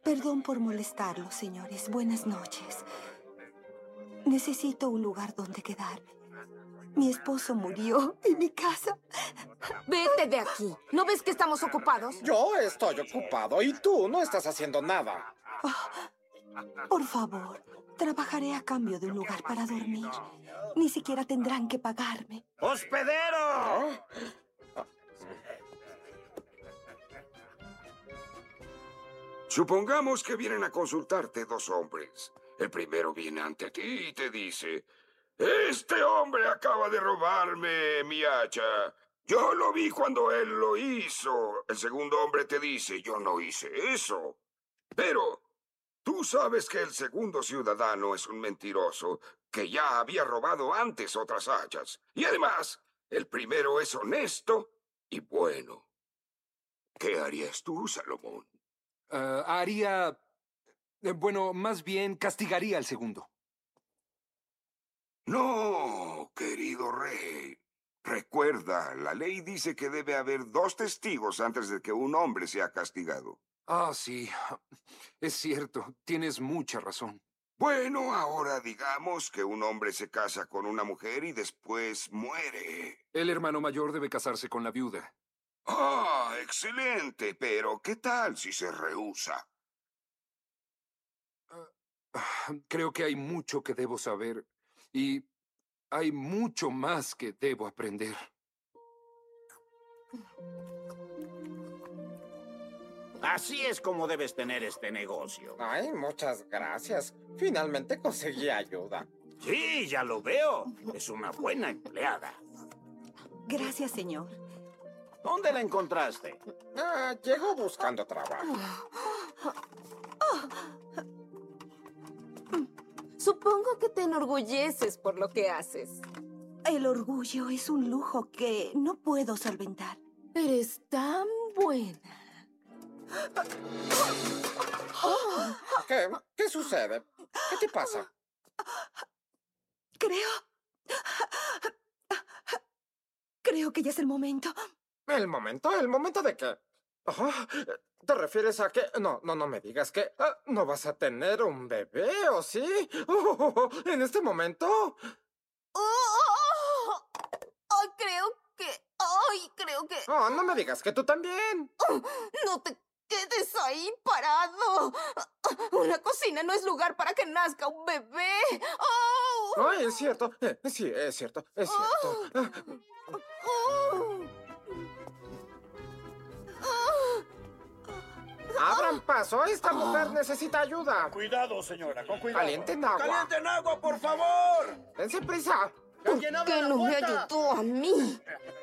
Perdón por molestarlos, señores. Buenas noches. Necesito un lugar donde quedarme. Mi esposo murió y mi casa... Vete de aquí. ¿No ves que estamos ocupados? Yo estoy ocupado y tú no estás haciendo nada. Por favor, trabajaré a cambio de un lugar para dormir. Ni siquiera tendrán que pagarme. ¡Hospedero! Supongamos que vienen a consultarte dos hombres. El primero viene ante ti y te dice: este hombre acaba de robarme mi hacha. Yo lo vi cuando él lo hizo. El segundo hombre te dice: yo no hice eso. Pero tú sabes que el segundo ciudadano es un mentiroso que ya había robado antes otras hachas. Y además, el primero es honesto y bueno. ¿Qué harías tú, Salomón? Bueno, más bien castigaría al segundo. No, querido rey. Recuerda, la ley dice que debe haber 2 testigos antes de que un hombre sea castigado. Ah, sí. Es cierto. Tienes mucha razón. Bueno, ahora digamos que un hombre se casa con una mujer y después muere. El hermano mayor debe casarse con la viuda. Ah, excelente. Pero, ¿qué tal si se rehúsa? Creo que hay mucho que debo saber y hay mucho más que debo aprender. Así es como debes tener este negocio. Ay, muchas gracias. Finalmente conseguí ayuda. Sí, ya lo veo. Es una buena empleada. Gracias, señor. ¿Dónde la encontraste? Llego buscando trabajo. Supongo que te enorgulleces por lo que haces. El orgullo es un lujo que no puedo solventar. Eres tan buena. ¿Qué sucede? ¿Qué te pasa? Creo que ya es el momento. ¿El momento? ¿El momento de qué? ¿Te refieres a que... No me digas que... ¿no vas a tener un bebé, o sí? ¿En este momento? Creo que... Oh, no me digas que tú también. No te quedes ahí parado. Una cocina no es lugar para que nazca un bebé. Ay, es cierto. Sí, es cierto. Es cierto. ¡Abran paso! ¡Esta mujer necesita ayuda! Cuidado, señora, con cuidado. ¡Calienten agua! ¡Calienten agua, por favor! ¡Dense prisa! ¿Por qué no me ayudó a mí?